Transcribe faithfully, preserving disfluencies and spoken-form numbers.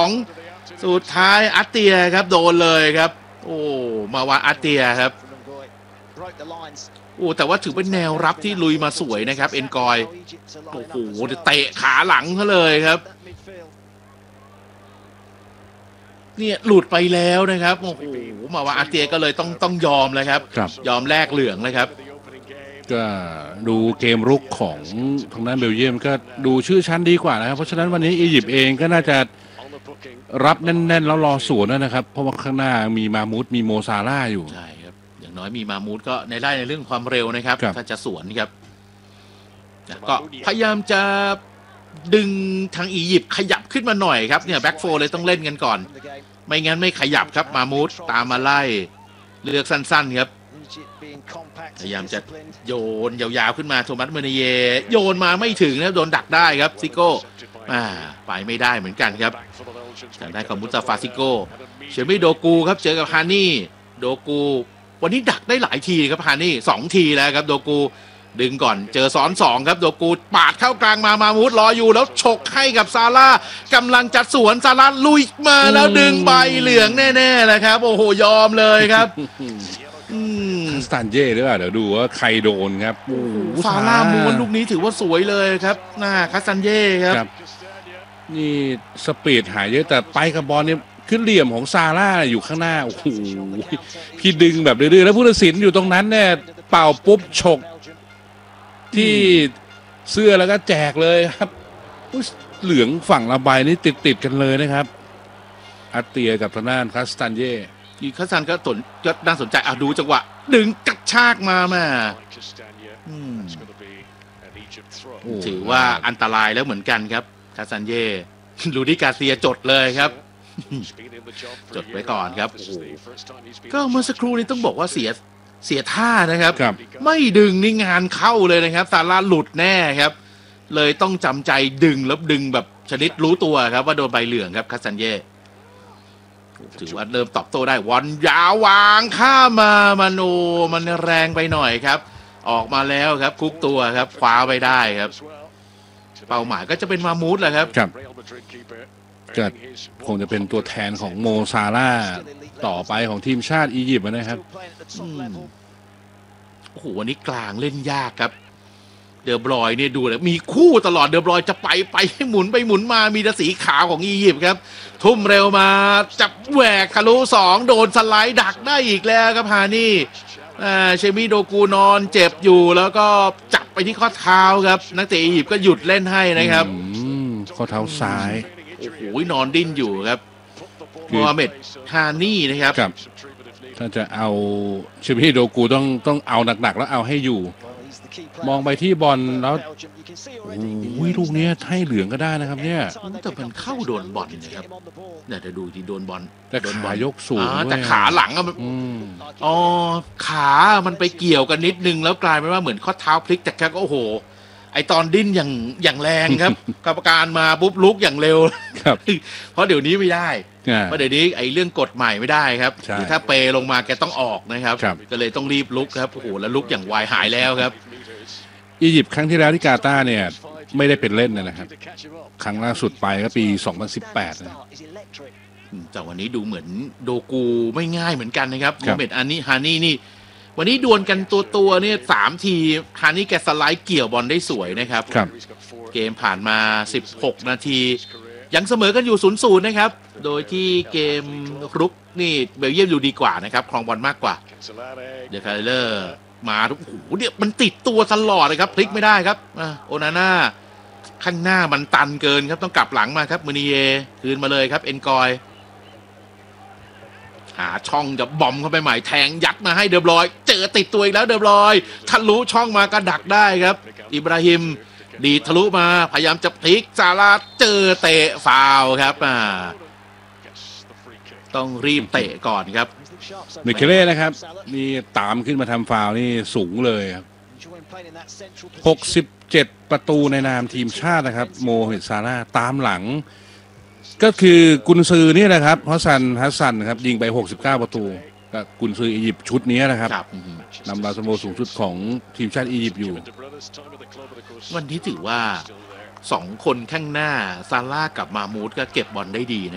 สุดท้ายอาร์เตียครับโดนเลยครับโอ้มาวาอาร์เตียครับโอ้แต่ว่าถือเป็นแนวรับที่ลุยมาสวยนะครับเอ็นกอยโอ้โหเตะขาหลังเขาเลยครับเนี่ยหลุดไปแล้วนะครับโอ้โหมาว่าอาร์เตียก็เลยต้องต้องยอมเลยครับยอมแลกเหลืองเลยครับก็ดูเกมรุกของทางด้านเบลเยียมก็ดูชื่อชั้นดีกว่านะครับเพราะฉะนั้นวันนี้อียิปต์เองก็น่าจะรับแน่นๆแล้วรอสวนนะครับเพราะว่าข้างหน้ามีมามูดมีโมซาร่าอยู่ใช่ครับอย่างน้อยมีมามูดก็ในได้ในเรื่องความเร็วนะครับถ้าจะสวนครับก็พยายามจะดึงทางอียิปต์ขยับขึ้นมาหน่อยครับเนี่ยแบ็กโฟร์เลยต้องเล่นกันก่อนไม่งั้นไม่ขยับครับมามูดตามมาไล่เลือกสั้นๆครับพยายามจะโยนยาวๆขึ้นมาโทมัสเมเนเยโยนมาไม่ถึงนะโดนดักได้ครับซิโก้ไปไม่ได้เหมือนกันครับทางด้านของมุสตาฟาซิโก้เชมิโดกูครับเจอกับฮานี่โดกูวันนี้ดักได้หลายทีครับฮานี่สองทีแล้วครับโดกูดึงก่อนเจอซ้อนสองครับโดกูปาดเข้ากลางมามามูดรออยู่แล้วฉกให้กับซาร่ากำลังจัดสวนซาร่าลุยมาแล้วดึงใบเหลืองแน่ๆเลยครับโอ้โหยอมเลยครับคาสตันเย่หรือเปล่าเดี๋ยวดูว่าใครโดนครับโอ้โหซาร่าม้วนลูกนี้ถือว่าสวยเลยครับหน้าคาสตันเย่ครับนี่สปีดหายเยอะแต่ไปกับบอลเนี่ยขึ้นเหลี่ยมของซาร่าอยู่ข้างหน้าโอ้โหพี่ดึงแบบดื้อๆแล้วผู้ตัดสินอยู่ตรงนั้นเนี่ยเป่าปุ๊บฉกที่เสื้อแล้วก็แจกเลยครับเหลืองฝั่งละใบนี่ติดติดกันเลยนะครับอาเตียกับทางด้านคาสตันเย่อีคาสตันก็สนก็น่าสนใจอ่ะดูจังหวะดึงกระชากมาแม่ถือว่าอันตรายแล้วเหมือนกันครับคาสตันเย่ลูดิกาเซียจดเลยครับจดไว้ก่อนครับก็เมื่อสักครู่นี้ต้องบอกว่าเสียเสียท่านะครับไม่ดึงนี่งานเข้าเลยนะครับซาร่าหลุดแน่ครับเลยต้องจำใจดึงแล้วดึงแบบชนิดรู้ตัวครับว่าโดนใบเหลืองครับคาสตันเย่ถือว่าเริ่มตอบโต้ได้วันยาววางข้ามมามาโนมันแรงไปหน่อยครับออกมาแล้วครับคุกตัวครับคว้าไปได้ครับเป้าหมายก็จะเป็นมามูดแหละครับก็คงจะเป็นตัวแทนของโมซาร่าต่อไปของทีมชาติอียิปต์นะครับโอ้โหวันนี้กลางเล่นยากครับเดอบรอยเนี่ยดูเลยมีคู่ตลอดเดอบรอยจะไปไปให้หมุนไปหมุนมามีแต่สีขาวของอียิปต์ครับทุ่มเร็วมาจับแหวกทะลุสองโดนสไลด์ดักได้อีกแล้วครับฮานี่เชมิโดกูนอนเจ็บอยู่แล้วก็จับไปที่ข้อเท้าครับนักเตะอียิปต์ก็หยุดเล่นให้นะครับข้อเท้าซ้ายโอ้โหนอนดิ้นอยู่ครับโมฮัมเหม็ดฮานี่นะครับถ้าจะเอาเชมิโดกูต้องต้องเอาหนักๆแล้วเอาให้อยู่มองไปที่บอลแล้วโอ้ยลูกนี้ให้เหลืองก็ได้นะครับเนี่ยแต่มันเข้าโดนบอลนะครับเนี่ยจะดูที่โดนบอลแต่ขายกสูงแต่ขาหลังอะอ๋อขามันไปเกี่ยวกันนิดนึงแล้วกลายเป็นว่าเหมือนข้อเท้าพลิกแต่แค่ก็โอ้โหไอตอนดิ้นอย่างอย่างแรงครับกรรมการมาปุ๊บลุกอย่างเร็วครับเพราะเดี๋ยวนี้ไม่ได้เพราะเดี๋ยวนี้ไอเรื่องกฎใหม่ไม่ได้ครับถ้าเปลงมาแกต้องออกนะครับก็เลยต้องรีบลุกครับโอ้โหแล้วลุกอย่างไวหายแล้วครับอียิปต์ครั้งที่แล้วที่กาตาร์เนี่ยไม่ได้เป็นเล่นนะครับครั้งล่าสุดไปก็ปีสองพันสิบแปดนะแต่วันนี้ดูเหมือนโดกูไม่ง่ายเหมือนกันนะครับโมเมดอันนี้ฮานี่นี่วันนี้ดวลกันตัวตัวเนี่ยสามทีฮานี่แกสไลด์เกี่ยวบอลได้สวยนะครับเกมผ่านมาสิบหกนาทียังเสมอกันอยู่ ศูนย์ศูนย์ นะครับโดยที่เกมรุกนี่เบลเยียมอยู่ดีกว่านะครับครองบอลมากกว่าเดคาเลอร์มาโอ้โหเนี่ยมันติดตัวตลอดเลยครับพลิกไม่ได้ครับโอนาน่าข้างหน้ามันตันเกินครับต้องกลับหลังมาครับมูนิเยคืนมาเลยครับเอ็นกอยหาช่องจะบอมเข้าไปใหม่แทงยัดมาให้เดอบรอยเจอติดตัวอีกแล้วเดอบรอยทะลุช่องมาก็ดักได้ครับอิบราฮิมดีทะลุมาพยายามจะพลิกซาร่าเจอเตะฟาวครับอ่าต้องรีบเตะก่อนครับเมเคเล่นะครับนี่ตามขึ้นมาทำฟาวนี่สูงเลยครับหกสิบเจ็ดประตูในนามทีมชาตินะครับโมฮัมเหม็ดซาร่าตามหลังก็คือกุนซือนี่นะครับฮัสซันฮัสซันครับยิงไปหกสิบเก้าประตูก็กุนซืออียิปต์ชุดนี้นะครับนำดาวซันโวสูงสุดของทีมชาติอียิปต์อยู่วันนี้ถือว่าสองคนข้างหน้าซาร่ากับมามูดก็เก็บบอลได้ดีนะ